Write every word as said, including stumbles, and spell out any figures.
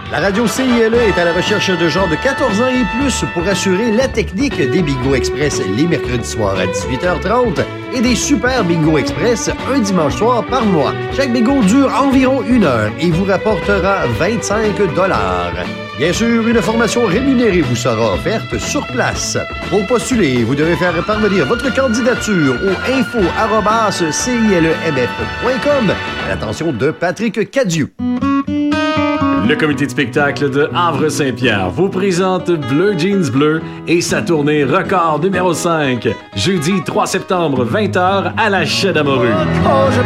La radio C I L E est à la recherche de gens de quatorze ans et plus pour assurer la technique des Bingo Express les mercredis soirs à dix-huit heures trente et des Super Bingo Express un dimanche soir par mois. Chaque bingo dure environ une heure et vous rapportera vingt-cinq dollars. Bien sûr, une formation rémunérée vous sera offerte sur place. Pour postuler, vous devez faire parvenir votre candidature au info arobase c i l e m f point com à l'attention de Patrick Cadieux. Le comité de spectacle de Havre-Saint-Pierre vous présente Bleu Jeans Bleu et sa tournée record numéro cinq. Jeudi trois septembre, vingt heures à la Chaie d'Amorue. Oh, je